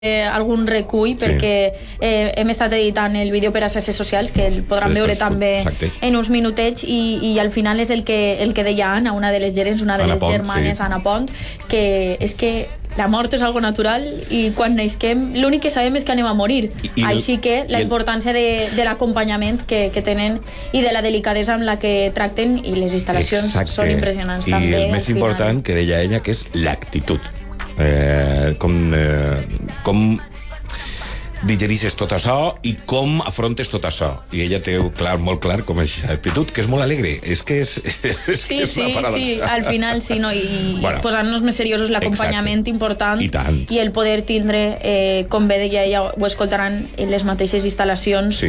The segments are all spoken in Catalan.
algun recull perquè hem estat editant el vídeo per a xarxes socials que el podran veure també en uns minutets i al final és el que deia Anna, una de les gerents, una de les germanes, Anna Pont, que és que la mort és algo natural i quan naixem l'únic que sabem és que anem a morir. Així que la importància de l'acompanyament que tenen i de la delicadesa amb la que tracten, i les instal·lacions són impressionants també. I el més important que deia ella, que és l'actitud. Com digerisses tot això i com afrontes tot això. I ella té molt clar com és l'actitud, que és molt alegre. És que és una paradoxa. Sí, al final sí, no? I posant-nos més seriosos, l'acompanyament important i el poder tindre, com bé deia ella, ho escoltaran en les mateixes instal·lacions,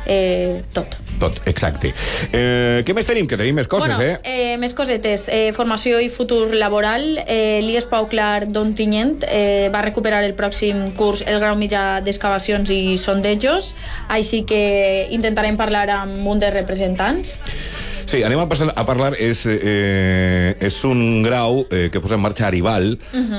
tot, exacte. Què més tenim? Que tenim més coses, Més cosetes. Formació i futur laboral. L'IES Pau Clar d'Ontinyent va recuperar el pròxim curs el grau mitjà d'excavació i sondejos, així que intentarem parlar amb un dels representants. Sí, anem a parlar, és un grau que posa en marxa Arival,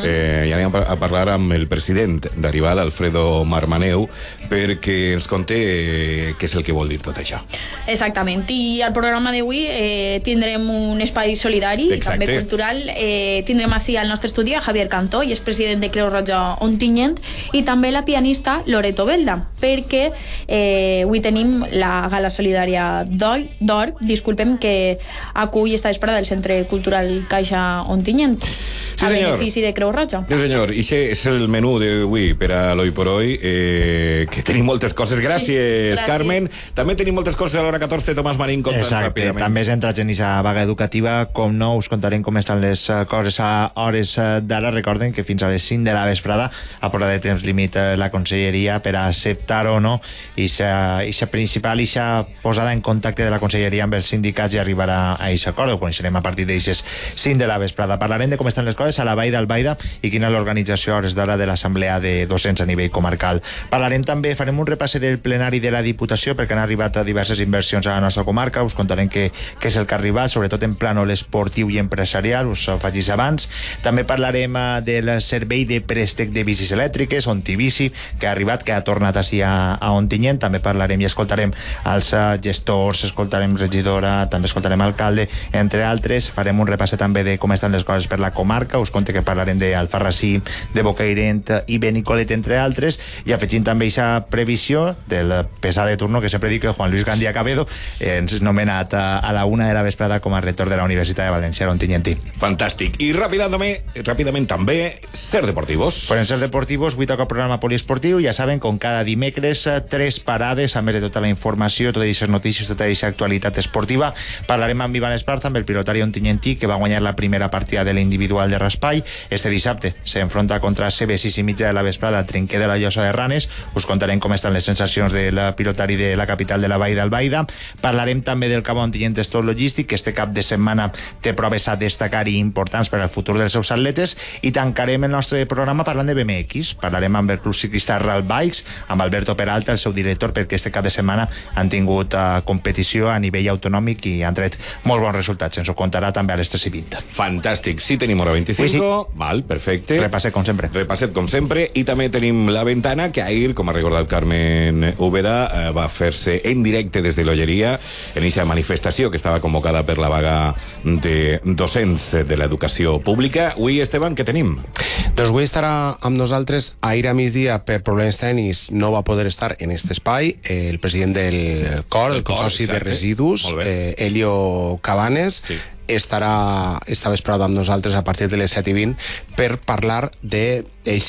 i anem a parlar amb el president d'Arival, Alfredo Marmaneu, perquè ens conte què és el que vol dir tot això. Exactament, i al programa d'avui tindrem un espai solidari, també cultural. Tindrem així al nostre estudi a Javier Cantó, i és president de Creu Roja Ontinyent, i també la pianista Loreto Belda, perquè avui tenim la gala solidària d'or, que acull esta vesprada del Centre Cultural Caixa Ontinyent, a benefici de Creu Roja. Sí, senyor, i això és el menú d'avui per a l'Hoy por Hoy, que tenim moltes coses. Gràcies, Carmen. També tenim moltes coses a l'hora 14, Tomàs Marín, comptes ràpidament. També s'entrats en aquesta vaga educativa, com no, us contarem com estan les coses a hores d'ara. Recorden que fins a les 5 de la vesprada a prova de temps límit la Conselleria per a acceptar o no ixa principal, ixa posada en contacte de la Conselleria amb els sindicats i arribarà a aquest acord. Ho coneixerem a partir d'aixes 5 de la vesprada. Parlarem de com estan les coses a la Vall d'Albaida i quina és l'organització a hores d'ara de l'Assemblea de Docents a nivell comarcal. Parlarem també, farem un repàs del plenari de la Diputació perquè han arribat a diverses inversions a la nostra comarca. Us contarem què és el que ha arribat, sobretot en plànol esportiu i empresarial, us ho faig abans. També parlarem del servei de préstec de bicis elèctriques, Ontibici, que ha arribat, que ha tornat així a Ontinyent. També parlarem i escoltarem els gestors, escoltarem regidora, també escoltarem alcalde, entre altres. Farem un repàs també de com estan les coses per la comarca. Us conto que parlarem d'Alfarrasí, de Bocairent i Benicolet, entre altres, i afegint també aquesta previsió del pesar de turno que sempre dic que Juan Luis Gandía Cabedo ens ha nomenat a la 1 de la vesprada com a rector de la Universitat de València Ontinyentí. Fantàstic. I ràpidament també Ser Deportivos. Pues en Ser Deportivos avui toca programa poliesportiu. Ja saben, com cada dimecres, 3 parades, a més de tota la informació, totes aquestes notícies, tota aquesta actualitat esportiva. Parlarem amb Ivan Esparza, amb el pilotari ontinyentí, que va guanyar la primera partida de l'individual de raspall. Este dissabte s'enfronta contra CB 6:30 de la vesprada al Trinquer de la Llosa de Ranes. Us contarem com estan les sensacions del pilotari de la capital de la Vall d'Albaida. Parlarem també del Cabo Ontinyent Store Logístic, que este cap de setmana té proves a destacar i importants per al futur dels seus atletes, i tancarem el nostre programa parlant de BMX. Parlarem amb el club ciclista Real Bikes, amb Alberto Peralta, el seu director, perquè este cap de setmana han tingut competició a nivell autonòmic i han tret molt bons resultats. Ens ho contarà també a les 3:20. Fantàstic. Sí, tenim hora 25. Val, perfecte. Repasset com sempre. I també tenim La Ventana, que ahir, com ha recordat el Carmen Úbeda, va fer-se en directe des de l'Olleria en aquesta manifestació que estava convocada per la vaga de docents de l'educació pública. Avui, Esteban, què tenim? Doncs avui estarà amb nosaltres. Ahir a migdia, per problemes tècnics, no va poder estar en aquest espai el president del COR, el Consorci de Residus, Elio Cabanes. Estarà esta vesprada amb nosaltres a partir de les 7:20 per parlar d'aquest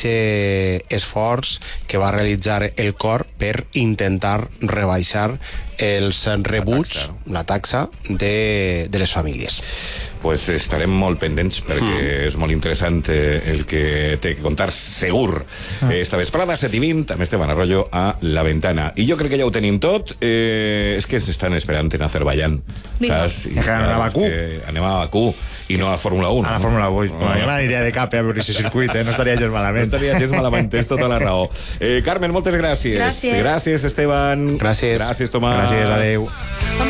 esforç que va realitzar el COR per intentar rebaixar els rebuts, la taxa de les famílies. Pues estarem molt pendents perquè és molt interessant el que té que contar segur esta vesprada, 7:20, amb Esteban Arroyo a La Ventana. I jo crec que ja ho tenim tot. És que s'estan esperant en Azerbaiyán, saps? Anem a Bakú i no a Fórmula 1. A la Fórmula 1. Jo m'aniria de cap a veure si circuit, no estaria gens malament. No estaria gens malament, tens tota la raó. Carmen, moltes gràcies. Gràcies, Esteban. Gràcies. Gràcies, Tomàs. Gràcies, adeu.